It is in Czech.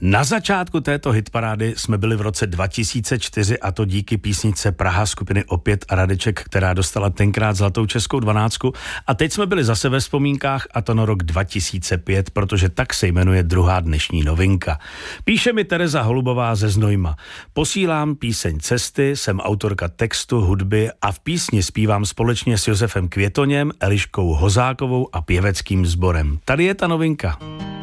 Na začátku této hitparády jsme byli v roce 2004 a to díky písničce Praha skupiny Opět a Radeček, která dostala tenkrát zlatou českou 12. A teď jsme byli zase ve vzpomínkách a to na rok 2005, protože tak se jmenuje druhá dnešní novinka. Píše mi Tereza Holubová ze Znojma. Posílám píseň Cesty, jsem autorka textu, hudby a v písni zpívám společně s Josefem Květoněm, Eliškou Hozákovou a pěveckým sborem. Tady je ta novinka.